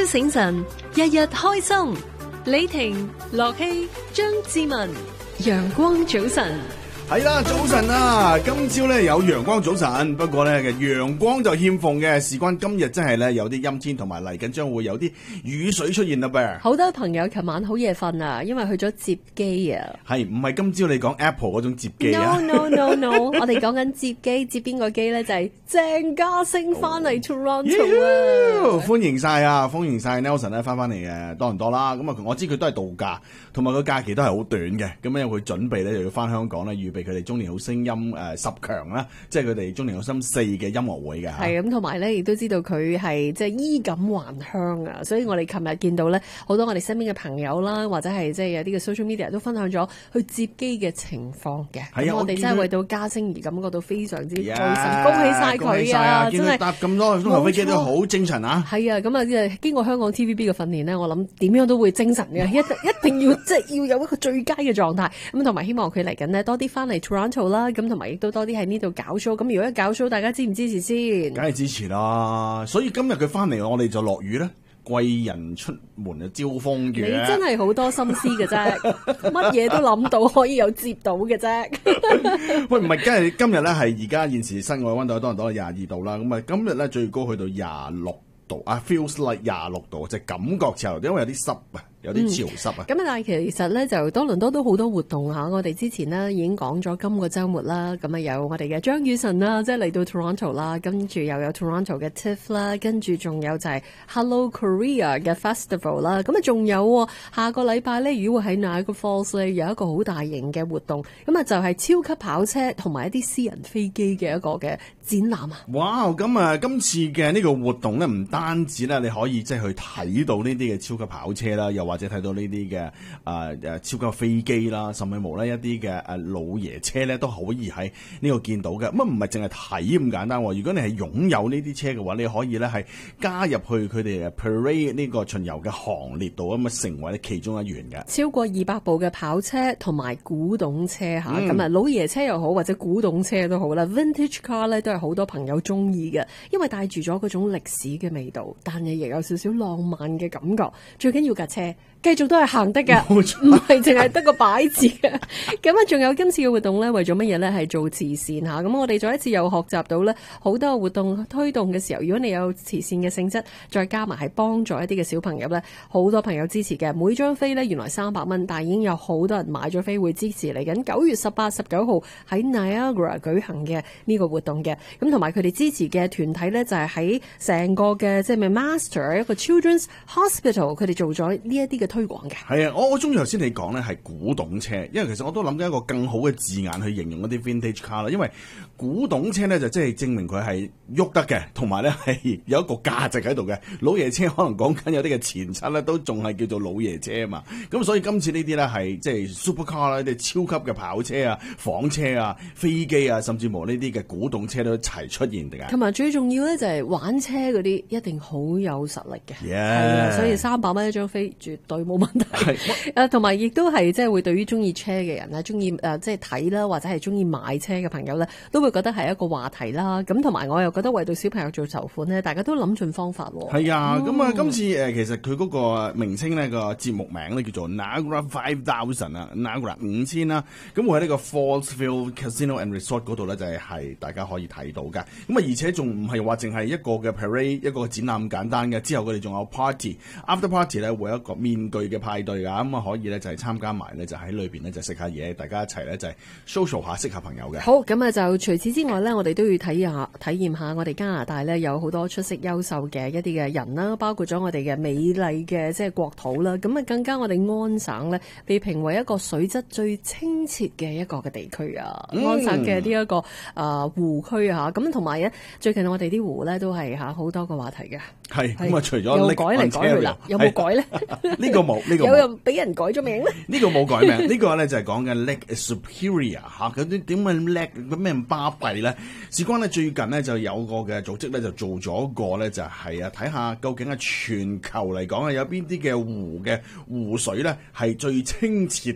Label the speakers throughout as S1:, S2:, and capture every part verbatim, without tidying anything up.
S1: 醒神，日日開心。李婷、樂希、張志文，陽光早晨。
S2: 係啦，早晨啊！今朝咧有陽光早晨，不過咧嘅陽光就欠奉嘅，事關今日真係咧有啲陰天，同埋嚟緊將會有啲雨水出現啦噃。
S1: 好多朋友琴晚好夜瞓啊，因為去咗接機啊。
S2: 係唔係今朝你講 Apple 嗰種接機啊
S1: ？No no no no， 我哋講緊接機，接邊個機咧？就係鄭家星翻嚟 Toronto 啊！
S2: 歡迎晒啊，歡迎晒 Nelson 咧翻翻嚟嘅多倫多啦。咁啊，我知佢都係度假，同埋個假期都係好短嘅。咁因為佢準備咧就要翻香港咧，預備佢哋中年好聲音誒、呃、十強啦，即係佢哋中年好聲音四嘅音樂會嘅。
S1: 係咁，同埋咧亦都知道佢係即係衣錦還鄉啊，所以我哋琴日見到咧好多我哋身邊嘅朋友啦，或者係即係有啲嘅 social media 都分享咗去接機嘅情況嘅。係啊，我哋真係為到家星而感覺到非常之開心，yeah, 恭喜晒佢啊！真係搭
S2: 咁多鐘頭飛機都好精神啊！
S1: 係啊，咁啊，即係經過香港 T V B 嘅訓練咧，我諗點樣都會精神嘅，一一定要即係要有一個最佳嘅狀態。咁同埋希望佢嚟緊呢多啲翻嚟 Toronto 啦，咁同埋亦都多啲喺呢度搞 show。咁如果一搞 show，大家支唔支持先？
S2: 梗係支持啦！所以今日佢翻嚟，我哋就落雨咧。貴人出門就招風雨。
S1: 你真係好多心思嘅啫，乜嘢都諗到可以有接到嘅啫。
S2: 喂，唔係，梗係今日咧係而家現時室外溫度多倫多廿二度啦。咁啊，今日咧最高去到廿六度啊 ，feels like 廿六度，就係感覺潮，因為有啲濕啊。有啲潮濕啊！
S1: 咁、嗯、但係其實咧就多倫多都好多活動嚇，我哋之前呢已經講咗今個週末啦，咁啊有我哋嘅張雨晨啦，即係嚟到 Toronto 啦，跟住又有 Toronto 嘅 T I F F 啦，跟住仲有就係 Hello Korea 嘅 Festival 啦，咁啊仲有下個禮拜咧，如果會喺 Niagara Falls 咧有一個好大型嘅活動，咁啊就係超級跑車同埋一啲私人飛機嘅一個嘅展覽啊！
S2: 哇！咁啊今次嘅呢個活動咧，唔單止咧你可以即係去睇到呢啲嘅超級跑車啦，又或者睇到呢啲嘅誒誒超級飛機啦，甚至乎咧一啲嘅誒老爺車咧都可以喺呢個見到嘅。咁啊唔係淨係睇咁簡單，如果你係擁有呢啲車嘅話，你可以咧係加入去佢哋 parade 呢個巡遊嘅行列度，咁啊成為咧其中一員嘅。
S1: 超過二百部嘅跑車同埋古董車吓，咁啊、嗯、老爺車又好或者古董車都好啦 ，vintage car 咧都係好多朋友中意嘅，因為帶住咗嗰種歷史嘅味道，但係亦有少少浪漫嘅感覺。最緊要架車繼續都係行得嘅，唔係淨係得個擺字嘅。咁啊，仲有今次嘅活動咧，為咗乜嘢咧？係做慈善吓。咁我哋再一次又學習到咧，好多嘅活動推動嘅時候，如果你有慈善嘅性質，再加埋係幫助一啲嘅小朋友咧，好多朋友支持嘅。每張飛咧原來三百蚊，但係已經有好多人買咗飛會支持嚟緊九月十八、十九號喺 Niagara 舉行嘅呢個活動嘅。咁同埋佢哋支持嘅團體咧，就係喺成個嘅即係咪 Master 一個 Children's Hospital， 佢哋做咗呢一啲嘅推廣嘅。
S2: 係啊，我我中意頭先你講咧係古董車，因為其實我都諗緊一個更好嘅字眼去形容一啲 vintage car 啦。因為古董車咧就即係證明佢係喐得嘅，同埋咧係有一個價值喺度嘅。老爺車可能講緊有啲嘅前七咧都仲係叫做老爺車啊嘛。咁所以今次呢啲咧係即係 supercar 啦，啲超級嘅跑車啊、房車啊、飛機啊，甚至乎呢啲嘅古董車都一齊出現嘅。
S1: 同埋最重要咧就係玩車嗰啲一定好有實力嘅，係
S2: yeah.
S1: 啊，所以三百蚊一張飛絕對冇問題。誒，同埋亦都係即係會對於中意車嘅人咧，中意誒即係睇啦，或者係中意買車嘅朋友咧，都會覺得係一個話題啦。咁同埋我又覺得為到小朋友做籌款咧，大家都諗盡方法喎。
S2: 係啊，咁、嗯、啊，今次誒其實佢嗰個名稱咧個節目名咧叫做 Niagara Five Thousand 啊 ，Niagara 五千啦。咁會喺呢個 Fallsville Casino and Resort 嗰度咧就係係大家可以睇到㗎。咁啊，而且仲唔係話淨係一個嘅 parade 一個展覽咁簡單嘅，之後佢哋仲有 party，after party 咧會有一個面具嘅派對㗎。咁啊可以咧就係參加埋咧就喺裏邊咧就食下嘢，大家一齊咧就係 social 下識下朋友嘅。
S1: 好，咁啊就除此之外咧，我哋都要體驗下體驗下我哋加拿大咧有好多出色優秀嘅一啲嘅人啦，包括咗我哋嘅美麗嘅即係國土啦。咁啊更加我哋安省咧被評為一個水質最清澈嘅一個嘅地區啊、嗯，安省嘅呢一個誒、呃、湖區啊，咁同埋咧最近我哋啲湖咧都係吓好多個話題嘅。
S2: 係咁啊，除咗
S1: 又改嚟改去啦，有冇改咧？
S2: 呢個冇，呢、這個
S1: 有又俾人改咗名咧？
S2: 呢、這個冇改名，呢、這個咧就係講緊 Lake Superior 吓，嗰啲點解叻咁咩巴閉咧？事關咧最近咧就有個嘅組織咧就做咗個咧就係啊睇下究竟係全球嚟講啊有邊啲嘅湖嘅湖水咧係最清澈嘅。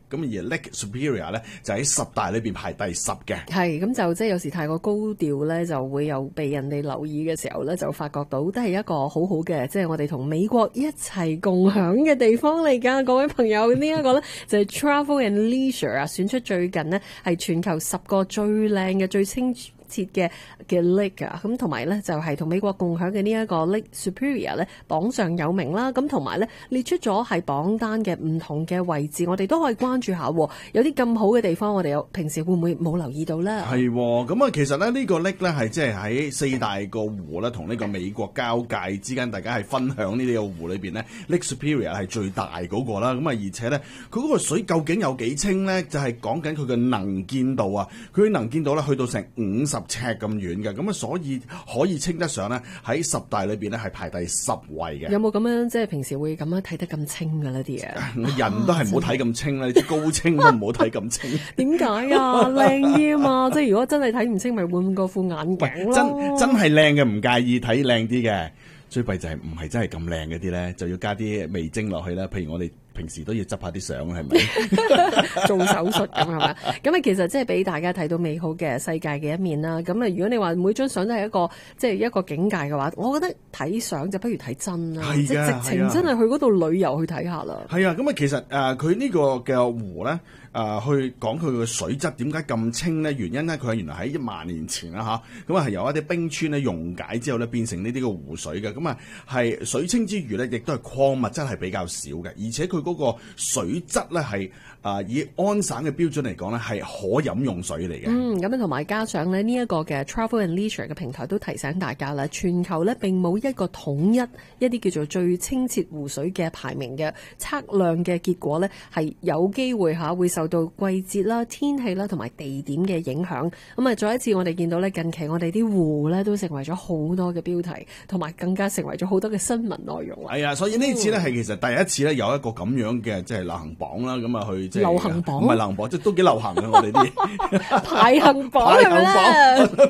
S2: 咁而 Lake Superior 咧就喺十大裏邊排第十嘅。
S1: 係咁就即係有時太過高調咧，就會有被人哋留意嘅時候咧，就發覺到都係一個好好嘅，即係我哋同美國一齊共享嘅地方嚟㗎。各位朋友，呢一個咧就係 Travel and Leisure 啊，選出最近呢係全球十個最靚嘅最清設嘅嘅 lake 啊，咁同埋咧就係同美國共享嘅呢一個 Lake Superior 咧榜上有名啦，咁同埋咧列出咗係榜單嘅唔同嘅位置，我哋都可以關注下，有啲咁好嘅地方，我哋有平時會唔會冇留意到咧？
S2: 係咁啊，其實咧呢個 lake 咧係即係喺四大個湖咧同呢個美國交界之間，大家係分享呢啲個湖裏邊咧 Lake Superior 係最大嗰個啦，咁啊而且咧佢嗰個水究竟有幾清咧？就係講緊佢嘅能見度啊，佢能見度咧去到成五十尺咁遠嘅，咁啊所以可以稱得上咧喺十大裏邊咧係排第十位嘅。
S1: 有冇咁樣即係平時會咁樣睇得咁清嘅呢啲嘢？
S2: 人都係唔好睇咁清啦，你啲高清都唔好睇咁清。
S1: 點解啊？靚啲啊嘛！即係如果真係睇唔清，咪換個副眼鏡咯。
S2: 真真係靚嘅唔介意睇靚啲嘅，最弊就係唔係真係咁靚嗰啲咧，就要加啲味精落去啦。譬如我哋平時都要執下啲相，係咪
S1: 做手術咁係咪？咁啊，其實即係俾大家睇到美好嘅世界嘅一面啦。咁啊，如果你話每張相都係一個即係一個境界嘅話，我覺得睇相就不如睇真啦，即係直情真係去嗰度旅遊去睇下啦。
S2: 係啊，咁啊，其實誒佢呢個嘅湖咧。誒、呃、去講佢嘅水質點解咁清呢？原因咧，佢係原來喺一萬年前啦嚇，咁啊係由一啲冰川咧溶解之後咧變成呢啲嘅湖水嘅，咁啊係水清之餘咧，亦都係礦物質係比較少嘅，而且佢嗰個水質咧係啊以安省嘅標準嚟講咧係可飲用水嚟嘅。嗯，
S1: 咁樣同埋加上咧呢一個嘅 Travel and Leisure 嘅平台都提醒大家啦，全球咧並冇一個統一一啲叫做最清澈湖水嘅排名嘅測量嘅結果咧係有機會嚇會受到季節啦、天氣啦同埋地點嘅影響。咁啊，再一次我哋見到咧，近期我哋啲湖咧都成為咗好多嘅標題，同埋更加成為咗好多嘅新聞內容。
S2: 係啊，所以呢次咧係其實第一次咧有一個咁樣嘅即係流行榜啦，咁啊去即係
S1: 流行榜，
S2: 唔係流行榜，即係都幾流行嘅我哋啲
S1: 排行榜係咪咧？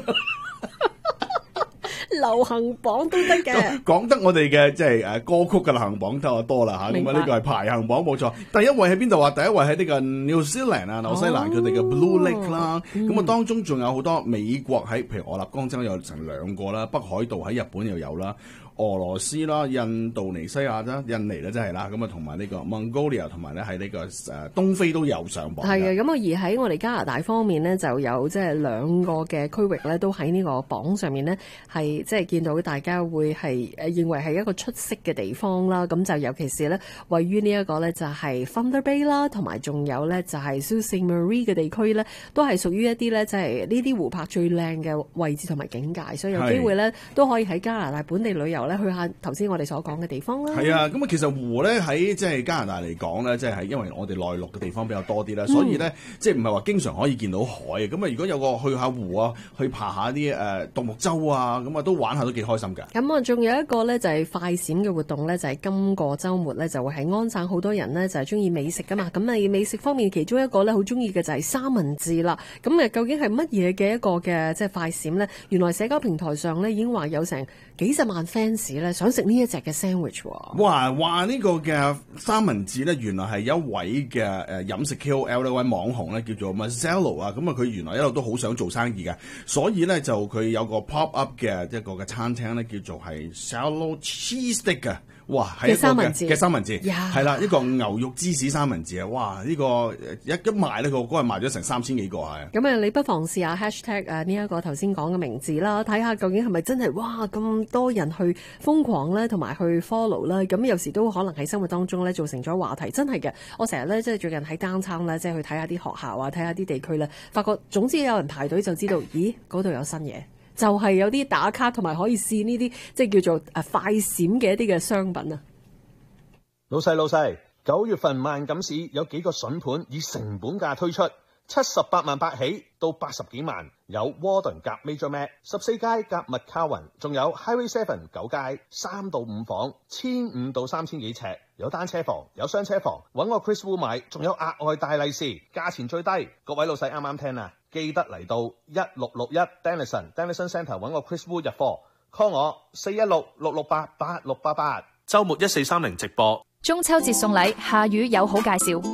S1: 流行榜都得嘅，
S2: 講得我哋嘅即係誒歌曲嘅流行榜就多啦嚇，咁啊呢個係排行榜冇錯。第一位喺邊度啊？第一位喺呢個 New Zealand 啊，紐西蘭佢哋嘅 Blue Lake 啦，咁啊、嗯、當中仲有好多美國喺，譬如我立江州有成兩個啦，北海道喺日本又有啦。俄羅斯啦、印度尼西亞啦、印尼咧真係啦，咁啊同埋呢個 Mongolia 同埋咧喺呢個誒東非都有上榜。係嘅，
S1: 咁啊而喺我哋加拿大方面呢，就有即係兩個嘅區域咧，都喺呢個榜上面呢，係即係見到大家會係誒認為係一個出色嘅地方啦。咁就尤其是咧位於呢一個咧就係 Thunder Bay 啦，同埋仲有咧就係 Sault Ste. Marie 嘅地區咧，都係屬於一啲咧即係呢啲湖泊最靚嘅位置同埋景界，所以有機會咧都可以喺加拿大本地旅遊。去下頭先我哋所講嘅地方啦。係啊，
S2: 咁啊其實湖咧喺即係加拿大嚟講咧，即係因為我哋內陸嘅地方比較多啲啦，嗯、所以咧即係唔係話經常可以見到海嘅。咁啊，如果有個去下湖啊，去爬下啲誒獨木舟啊，咁啊都玩下都幾開心㗎。咁啊，
S1: 仲有一個咧就係快閃嘅活動咧，就係今個週末咧就會喺安省好多人咧就係中意美食㗎嘛。咁啊美食方面，其中一個咧好中意嘅就係三文治啦。咁啊究竟係乜嘢嘅一個嘅即係快閃咧？原來社交平台上咧已經話有成幾十萬 fans 咧想食呢一隻嘅 sandwich 喎。
S2: 哇！話呢個嘅三文治咧，原來係一位嘅誒飲食 K O L 呢位網紅咧，叫做 Marcelo 啊。咁啊，佢原來一路都好想做生意嘅，所以咧就佢有個 pop up 嘅一個嘅餐廳咧，叫做係 Shallow Cheese Stick 嘅。哇！係一個嘅嘅三文治，係啦，一個牛肉芝士三文治啊！哇！呢、這個一一賣呢個嗰日賣咗成三千幾個係。
S1: 咁啊，你不妨試下 hashtag 啊呢一個頭先講嘅名字啦，睇下究竟係咪真係哇咁多人去瘋狂咧，同埋去 follow 啦。咁有時都可能喺生活當中咧造成咗話題，真係嘅。我成日咧即係最近喺 downtown 咧，即係去睇下啲學校啊，睇下啲地區咧，發覺總之有人排隊就知道，咦嗰度有新嘢。就係有啲打卡同埋可以試呢啲即係叫做誒快閃嘅一啲嘅商品啊！
S3: 老細老細，九月份萬錦市有幾個筍盤以成本價推出，七十八萬八起到八十幾萬，有 Warden 夾 Major Mac 十四街夾 McCowan，仲有 Highway Seven 九街三到五房，千五到三千幾尺，有單車房有雙車房，揾我 Chris Wu 買，仲有額外大利是，價錢最低，各位老細啱啱聽啊！記得嚟到一六六一 Denison Denison Centre 揾我 Chris Wu 入貨 ，call 我四一六六六八八六八八。週末一四三零直播。
S4: 中秋節送禮，夏雨有好介紹。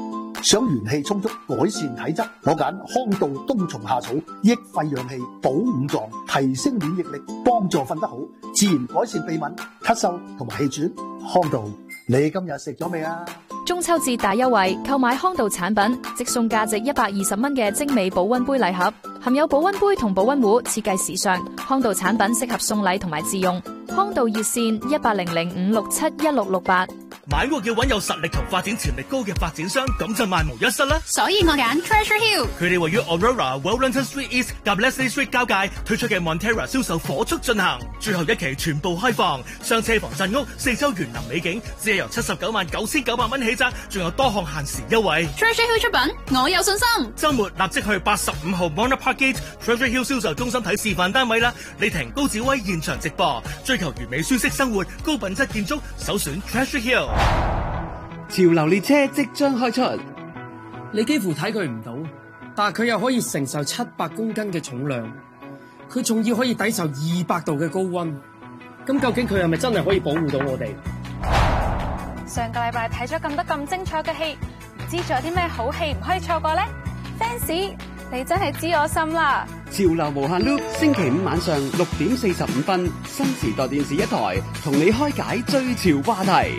S4: 想元氣充足，改善體質，我揀康道冬蟲夏草，益肺養氣，補五臟，提升免疫力，幫助瞓得好，自然改善鼻敏、咳嗽同埋氣喘。康道，你今日食咗未啊？
S5: 中秋節大優惠，購買康道產品，即送價值一百二十蚊嘅精美保溫杯禮盒，含有保溫杯同保溫壺，設計時尚。康道產品適合送禮同埋自用。康道熱線一八零零五六七一六六八。
S6: 買屋要揾有實力同發展潛力高嘅發展商，咁就萬無一失啦。
S7: 所以我揀 Treasure Hill。
S6: 佢哋位於 Aurora Wellington Street East 及 Leslie Street 交界推出嘅 Montera 銷售火速進行，最後一期全部開放，上車房鎮屋，四周園林美景，只係由七十九萬九千九百蚊起價，仲有多項限時優惠。
S7: Treasure Hill 出品，我有信心。
S6: 週末立即去八十五號 Mona Park Gate Treasure Hill 銷售中心睇示範單位啦！李婷、高子威現場直播，追求完美舒適生活，高品質建築，首選 Treasure Hill。
S8: 潮流列車即將開出，
S9: 你幾乎睇佢唔到，但係佢又可以承受七百公斤嘅重量，佢仲要可以抵受二百度嘅高溫。咁究竟佢係咪真係可以保護到我哋？
S10: 上個禮拜睇咗咁多咁精彩嘅戲，唔知仲有啲咩好戲唔可以錯過呢？ Fans， 你真係知我心啦！
S8: 潮流無限 loop， 星期五晚上六點四十五分，新時代電視一台同你開解最潮話題。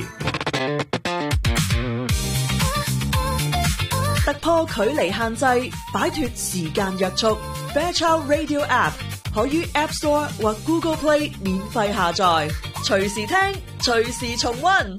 S11: 突破距離限制，擺脫時間約束。Fairchild Radio App 可於 App Store 或 Google Play 免費下載，隨時聽，隨時重溫。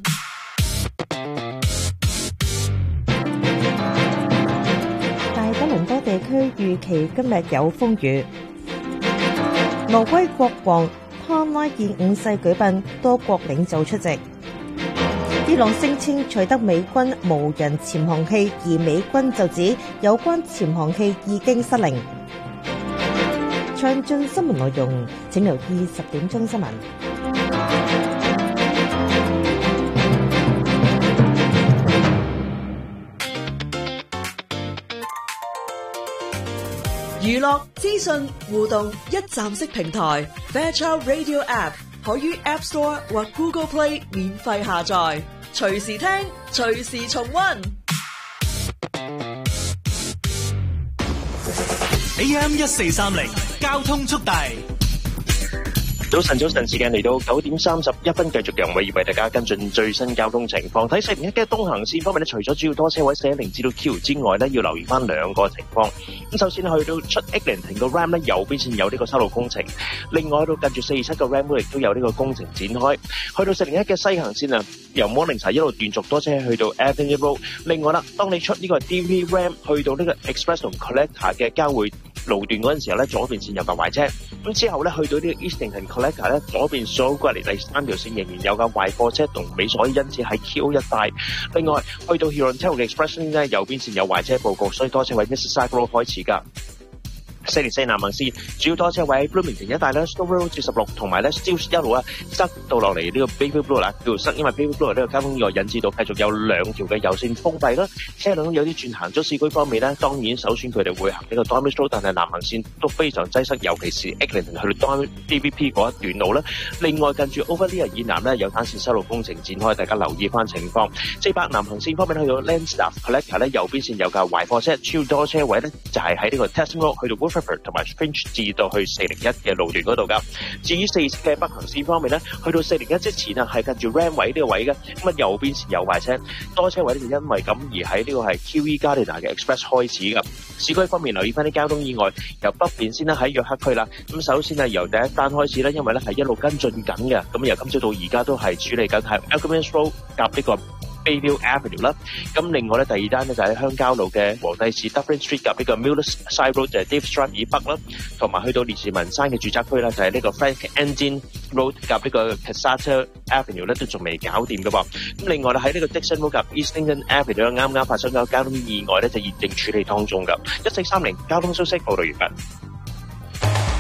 S12: 大多倫多地區預期今日有風雨。挪威國王湯拉爾五世舉辦，多國領袖出席。伊朗聲稱取得美軍無人潛航器，而美軍就指有關潛航器已經失靈。詳盡新聞內容請留意十點鐘新聞。
S11: 娛樂資訊互動一站式平台 Fairchild Radio App 可於 App Store 或 Google Play 免費下載，隨時聽，隨時重溫。
S6: A M 一四三零交通速遞。
S3: 早晨，早晨，時間嚟到九點三十一分，繼續由我為大家跟進最新交通情況。睇四零一嘅東行線方面咧，除咗主要多車位四一零至到 Q 之外咧，要留意翻兩個情況。咁首先去到出 Eglinton 個 Ram 咧，右邊線有呢個修路工程；另外到近住四二七個 Ram 亦都有呢個工程展開。去到四零一嘅西行線啊，由 Morningside 一路斷續多車去到 Avenue Road。另外啦，當你出呢個 D V Ram 去到呢個 Express 同 Collector 嘅交匯路段嗰陣時候咧，左邊線有架壞車。咁之後咧，去到呢個 Eastington Collector 咧，左邊數過嚟第三條線仍然有架壞貨車同尾鎖，因此喺 Q 一帶。另外去到 Hurontario 嘅 Express 咧，右邊線有壞車報告，所以多車位 Mississauga Road 開始㗎。四零四南行線主要多車位喺 Bloomington 一帶咧 Stone Road 至十六同埋咧 Steeles 一路啊塞到落嚟呢個 Bayview Blue 啦，叫做塞，因為 Bayview Blue 呢個交通意外引致到繼續有兩條嘅右線封閉啦，車輛有啲轉行咗市區方面咧，當然首選佢哋會行呢個 Dormis Road， 但係南行線都非常擠塞，尤其是 Eglinton 去到 Dormis D V P 嗰一段路啦。另外近住 Overlear 以南咧有單線修路工程展開，大家留意翻情況。四百南行線方面去到 Landstar Collector 咧，右邊線有架壞貨車，超多車位咧就係喺呢個 Testing Road 去到同埋 Finch 至到去四零一嘅路段嗰度噶。至於四嘅北行線方面咧，去到四零一之前啊，係近住 Ram 位呢個位嘅，咁啊右邊線有壞車，多車位咧就因為咁而喺呢個係 Q E Gardiner 嘅 Express 開始噶。市區方面留意翻啲交通意外，由北邊先啦，喺約克區啦。咁首先係由第一單開始啦，因為咧係一路跟進緊嘅，咁由今朝到而家都係處理緊係 Alchemist Road 夾呢個Bayview Avenue 啦，咁另外咧第二單咧就喺鄉郊路嘅皇帝市 Dufferin Street 夾呢個 Millside Road 就係 Dave Strand 以北啦，同埋去到列治文山嘅住宅區啦，就係呢個 Frank Engine Road 夾呢個 Cassata Avenue 咧都仲未搞掂嘅噃。咁另外咧喺呢個 Dixon Road 夾 Eastington Avenue 啱啱發生咗交通意外咧，就現正處理當中㗎。一四三零交通消息報道完畢。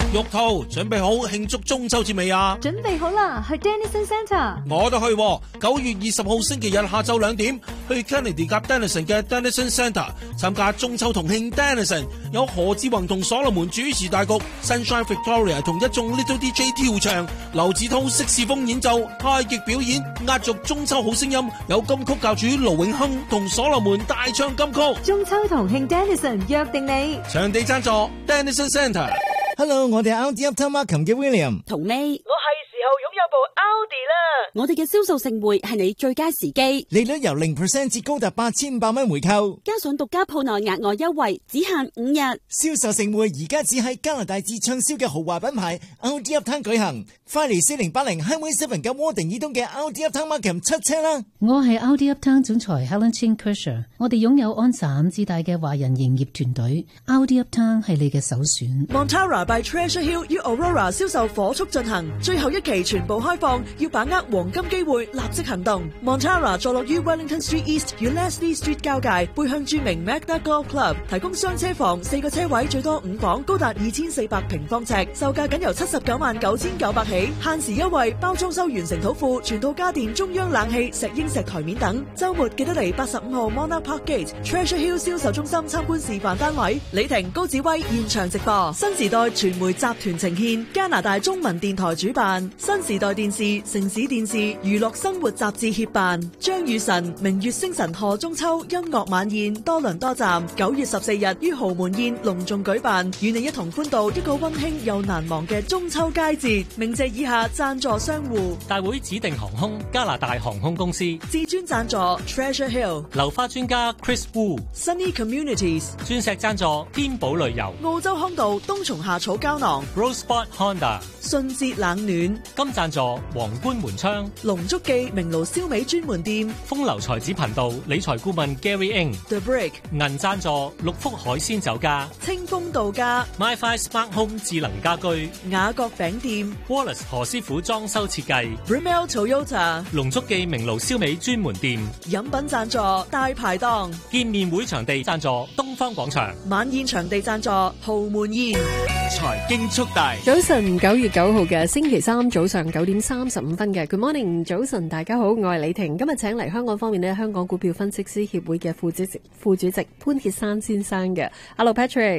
S13: 玉兔準備好慶祝中秋節未啊？
S14: 準備好啦，去 Dennison Centre。
S13: 我都去喎，九月二十號星期日下晝兩點去 Kennedy 夾 Dennison 嘅 Dennison Centre 參加中秋同慶 Dennison， 有何志宏同所羅門主持大局 ，Sunshine Victoria 同一眾 Little D J 跳場，劉子韜色士風演奏，太極表演，壓軸中秋好聲音，有金曲教主盧永亨同所羅門大唱金曲。
S14: 中秋同慶 Dennison 約定你，
S13: 場地贊助 Dennison Centre。Hello，
S15: 我哋係 Audi Uptown Markham 嘅 William，
S16: 同你，我係時候擁有部 Audi 啦。我哋嘅銷售盛會係你最佳時機，
S15: 利率由零 percent 至高達八千五百蚊回購，
S16: 加上獨家鋪內額外優惠，只限五日。
S15: 銷售盛會而家只喺加拿大至暢銷嘅豪華品牌 Audi Uptown 舉行，快嚟四零八零 Highway Seven 嘅窩定以東嘅 Audi Uptown Markham 出車啦！
S17: 我係 Audi Uptown 總裁 Helen Chin Kersher， 我哋擁有安省至大嘅華人營業團隊 ，Audi Uptown 係你嘅首選。
S11: Montara by Treasure Hill 於 Aurora 銷售火速進行，最後一期全部開放，要把握黃金機會，立即行動。Montara 坐落於 Wellington Street East 與 Leslie Street 交界，背向著名 Magna Golf Club， 提供雙車房，四個車位，最多五房，高達二千四百平方尺，售價僅由七十九萬九千九百起，限時優惠，包裝修完成土庫，全套家電、中央冷氣、石英石台面等。週末記得嚟八十五號 Monarch Park Gate Treasure Hill 銷售中心參觀示範單位。李婷、高子威現場直播。新時代傳媒集團呈獻，加拿大中文電台主辦，新時代電視、城市電視、娛樂生活雜誌協辦，張雨晨明月星辰賀中秋音樂晚宴多倫多站，九月十四日於豪門宴隆重舉辦，與你一同歡度一個溫馨又難忘嘅中秋佳節。鳴謝以下贊助商戶：
S18: 大會指定航空加拿大航空公司，
S11: 至尊贊助 Treasure Hill，
S18: 流花專家 Chris Wu，Sunny
S11: Communities，
S18: 鑽石贊助天寶旅遊，
S11: 澳洲康道冬蟲夏草膠囊
S18: Roseport Honda，
S11: 順節冷暖，
S18: 金贊助皇冠門窗，
S11: 龍足記明爐燒味專門店，
S18: 風流才子頻道理財顧問 Gary Ing，The
S11: Brick，
S18: 銀贊助六福海鮮酒家，
S11: 清風度假
S18: MyFi Smart Home 智能家居，
S11: 雅閣餅店
S18: Wallace 何師傅裝修設計
S11: Brunel Toyota，
S18: 龍足記明爐燒味專門店，
S11: 飲品贊助大排檔，
S18: 見面會場地贊助東方廣場，
S11: 晚宴場地贊助豪門宴。
S13: 財經速遞，
S1: 早晨九月九號嘅星期三早上九點三十五分嘅 Good morning， 早晨大家好，我係李婷，今日請嚟香港方面呢，香港股票分析師協會嘅副主席副主席潘鐵珊先生嘅 ，Hello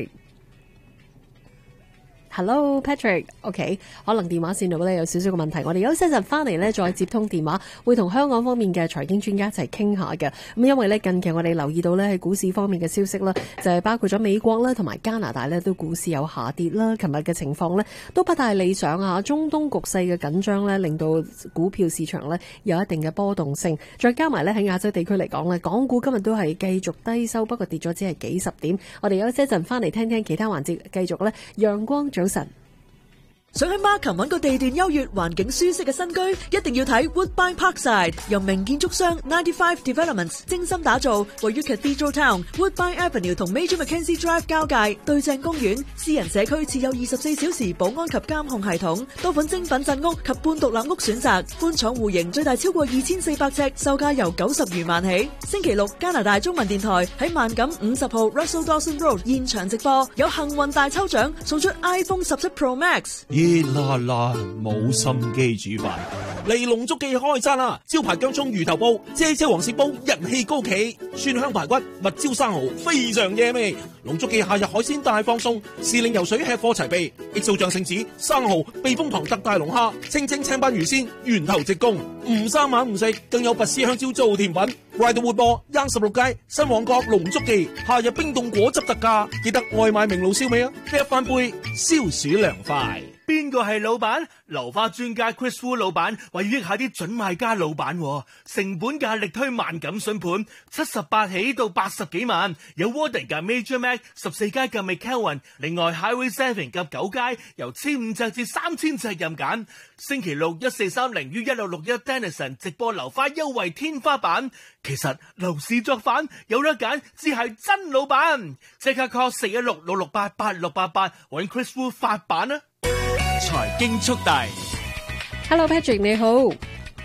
S1: Patrick。Hello Patrick，OK，、okay, 可能電話線度咧有少少嘅問題，我哋休息一陣翻嚟咧再接通電話，會同香港方面嘅財經專家一齊傾下嘅。咁因為咧近期我哋留意到咧喺股市方面嘅消息啦，就係、是、包括咗美國啦同埋加拿大咧都股市有下跌啦。琴日嘅情況咧都不太理想啊，中東局勢嘅緊張咧令到股票市場咧有一定嘅波動性，再加埋咧喺亞洲地區嚟講咧，港股今日都係繼續低收，不過跌咗只係幾十點。我哋休息一陣翻嚟聽聽其他環節，繼續咧陽光早晨。
S11: 想喺 Markham 揾個地段優越、環境舒適嘅新居，一定要睇 Woodbine Parkside， 由名建築商九十五 Developments 精心打造，位於 Cathedral Town Woodbine Avenue 同 Major Mackenzie Drive 交界，對正公園，私人社區設有二十四小時保安及監控系統，多款精品鎮屋及半獨立屋選擇，寬敞戶型，最大超過二千四百尺，售價由九十餘萬起。星期六加拿大中文電台喺萬錦五十號 Russell Dawson Road 現場直播，有幸運大抽獎，送出 iPhone 十七 Pro Max。
S13: 熱辣辣，冇心機煮飯，嚟龍足記開餐啦！招牌薑蔥魚頭煲、啫啫黃鱔煲人氣高企，蒜香排骨、蜜椒生蠔非常惹味。龍足記夏日海鮮大放送，時令游水吃貨齊備，X O醬聖子、生蠔、避風塘特大龍蝦、清蒸青斑魚鮮，源頭直供，唔生猛唔食，更有拔絲香蕉做甜品。Ryder 活播，Young 十六街新旺角龍足記，夏日冰凍果汁特價，記得外賣名爐燒味啊！啤一翻杯，消暑涼快。
S6: 邊個係老闆？流花專家 Chris Wu 老闆為益下啲準買家老闆，成本價力推萬錦筍盤，七十八起到八十幾萬，有 Warden 夾 Major Mac 十四街夾 McKelvin， 另外 Highway Seven 夾九街由千五隻至三千隻任揀。星期六一四三零於一六六一 Dennison 直播流花優惠天花板。其實樓市作反有得揀，只係真老闆，即刻 call 四一六六六八八六八八揾 Chris Wu 發版啦。
S13: 財經速遞
S1: ，Hello Patrick 你好。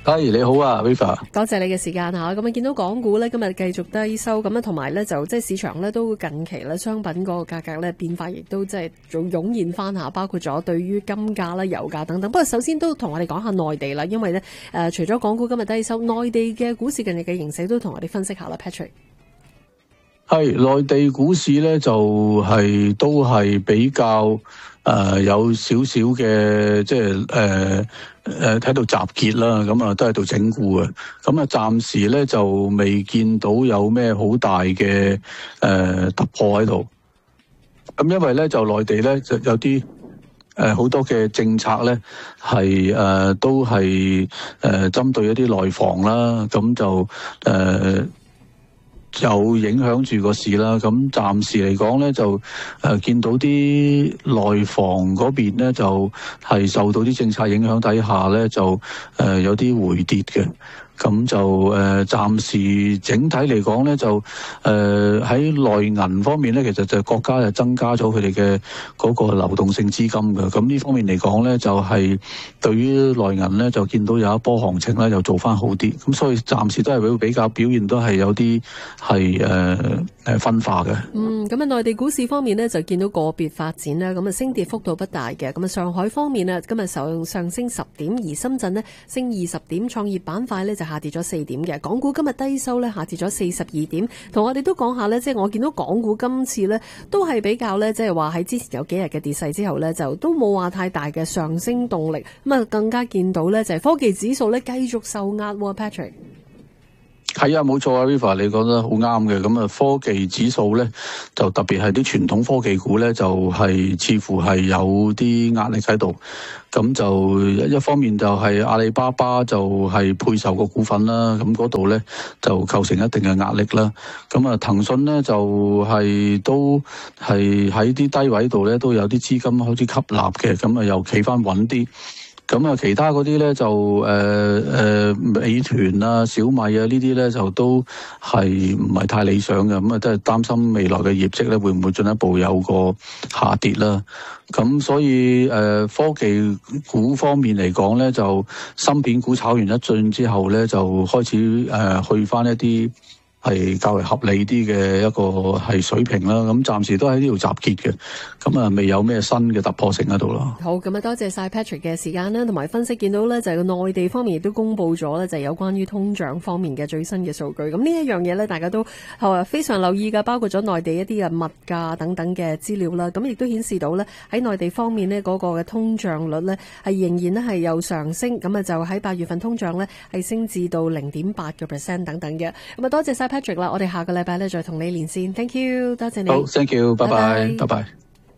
S19: 係你好啊 Viva，
S1: 多謝你嘅時間嚇。咁啊，見到港股咧今日繼續低收，咁啊同埋咧就即係市場咧都近期咧商品嗰個價格咧變化，亦都即係仲湧現翻下，包括咗對於金價啦、油價等等。不過首先都同我哋講下內地啦，因為咧誒、呃、除咗港股今日低收，內地嘅股市近日嘅形勢都同我哋分析下啦 ，Patrick。
S19: 係內地股市咧就係、是、都係比較誒、呃、有少少嘅即係誒誒喺度集結啦，咁啊都喺度整固嘅，咁啊暫時咧就未見到有咩好大嘅誒、呃、突破喺度。咁因為咧就內地咧就有啲誒好多嘅政策咧係誒都係誒、呃、針對一啲內房啦，咁就誒。呃有影響住個市啦，咁暫時嚟講咧就誒、呃、見到啲內房嗰邊咧就係、是、受到啲政策影響底下咧就誒、呃、有啲回跌嘅。咁就誒、呃、暫時整體嚟講咧，就誒喺內銀方面咧，其實就國家就增加咗佢哋嘅嗰個流動性資金嘅。咁呢方面嚟講咧，就係、是、對於內銀咧，就見到有一波行情咧，就做翻好啲。咁所以暫時都係會比較表現都係有啲係誒誒分化嘅。
S1: 嗯，咁啊，內地股市方面咧，就見到個別發展啦。咁啊，升跌幅度不大嘅。咁啊，上海方面啊，今日上上升十點，而深圳呢升二十點，創業板塊咧就下跌咗四點嘅。港股今日低收咧，下跌咗四十二點。同我哋都講下咧，即係我見到港股今次咧都係比較咧，即係話喺之前有幾日嘅跌勢之後咧，就都冇話太大嘅上升動力。咁啊，更加見到咧就係科技指數咧繼續受壓喎 ，Patrick。
S19: 係啊，冇錯啊 Riva 你講得好啱嘅。咁啊，科技指數咧，就特別係啲傳統科技股咧，就係、是、似乎係有啲壓力喺度。咁就一方面就係阿里巴巴就係配售個股份啦，咁嗰度咧就構成一定嘅壓力啦。咁啊，騰訊咧就係、是、都係喺啲低位度咧都有啲資金開始吸納嘅，咁啊又企翻穩啲。咁啊，其他嗰啲咧就誒誒、呃、美團啊、小米啊呢啲咧就都係唔係太理想嘅，咁啊都係擔心未來嘅業績咧會唔會進一步有個下跌啦。咁所以誒、呃、科技股方面嚟講咧，就芯片股炒完一轉之後咧，就開始誒、呃、去翻一啲係較為合理啲嘅一個係水平啦，咁暫時都喺呢度集結嘅，咁啊未有咩新嘅突破性喺度咯。
S1: 好，咁啊多謝晒 Patrick 嘅時間啦，同埋分析見到咧就係個內地方面亦都公布咗咧就係有關於通脹方面嘅最新嘅數據。咁呢一樣嘢咧大家都係非常留意㗎，包括咗內地一啲嘅物價等等嘅資料啦。咁亦都顯示到咧喺內地方面呢嗰個嘅通脹率咧係仍然咧係有上升，咁啊就喺八月份通脹咧係升至到零點八個 percent 等等嘅。咁啊多謝晒 Patrick 啦，我哋下個禮拜咧再同你連線。Thank you， 多謝你。
S19: 好 ，Thank you， 拜拜，拜拜。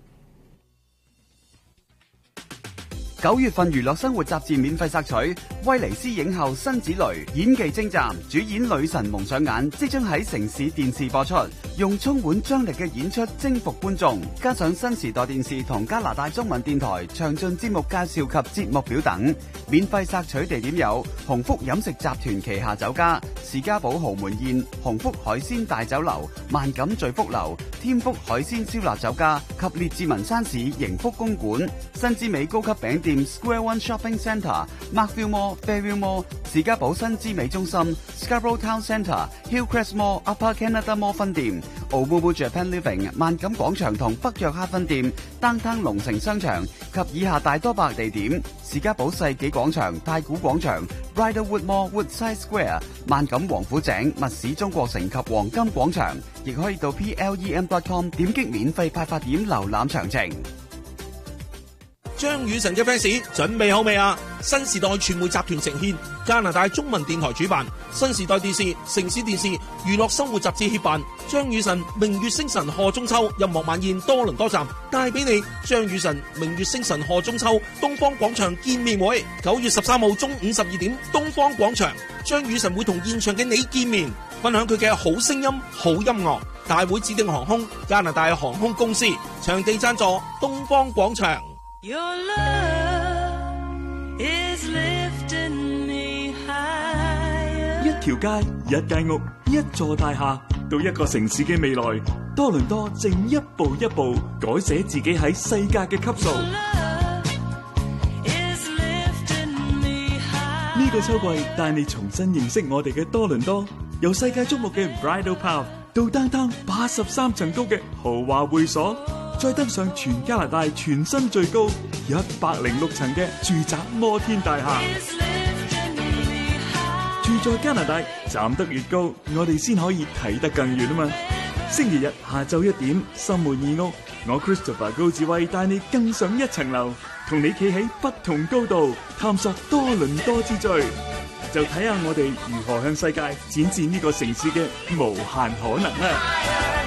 S8: 九月份娛樂生活雜誌免費索取，威尼斯影后辛芷蕾演技精湛，主演女神蒙上眼，即將喺城市電視播出，用充滿張力嘅演出征服觀眾，加上新時代電視同加拿大中文電台詳盡節目介紹及節目表等。免費索取地點有鴻福飲食集團旗下酒家、士嘉堡豪門宴、鴻福海鮮大酒樓、萬錦聚福樓、天福海鮮燒臘酒家及列治文山市盈福公館、新之美高級餅店 Square One Shopping Centre、Markville Mall、Fairview Mall、士嘉堡新之美中心、Scarborough Town Centre、Hillcrest Mall、Upper Canada Mall 分店、Omumu Japan Living 萬錦廣場同北約克分店、Downtown 龍城商場及以下大多百地點：士嘉堡世紀廣場、太古廣場、Bridlewood Mall、Woodside Square、萬錦王府井、密市中國城及黃金廣場，亦可以到 P L E M dot com 點擊免費派發點瀏覽詳情。
S13: 張雨晨嘅 fans 準備好未啊？新時代傳媒集團呈獻，加拿大中文電台主辦，新時代電視、城市電視、娛樂生活雜誌協辦，張雨晨明月星辰賀中秋音樂晚宴多倫多站帶俾你張雨晨明月星辰賀中秋東方廣場見面會，九月十三號中午十二點東方廣場，張雨晨會同現場嘅你見面，分享佢嘅好聲音、好音樂。大會指定航空加拿大航空公司，場地贊助東方廣場。
S20: Your love is lifting me higher.
S21: 一條街、一間屋、一座大廈，到一個城市嘅未來，多倫多正一步一步改寫自己喺世界嘅級數。 呢個秋季帶你重新認識我哋嘅多倫多，由世界矚目嘅 Bridal Path 到 Downtown 八十三層高嘅豪華會所，再登上全加拿大全新最高一百零六層嘅住宅摩天大廈。住在加拿大，站得越高，我哋先可以睇得更遠啊嘛！星期日下晝一點，心滿意屋，我 Christopher 高志威帶你更上一層樓，同你企喺不同高度，探索多倫多之最。就睇下我哋如何向世界展示呢個城市嘅無限可能啦！